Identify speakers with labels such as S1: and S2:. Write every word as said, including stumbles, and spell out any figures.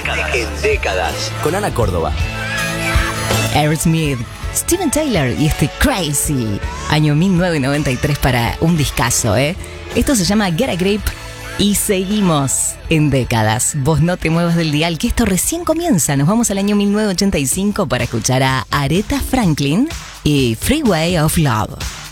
S1: En décadas. Con Ana Córdoba.
S2: Aerosmith, Steven Tyler y este Crazy. Año mil novecientos noventa y tres para un discazo, ¿eh? Esto se llama Get a Grip y seguimos en décadas. Vos no te muevas del dial, que esto recién comienza. Nos vamos al año mil novecientos ochenta y cinco para escuchar a Aretha Franklin y Freeway of Love.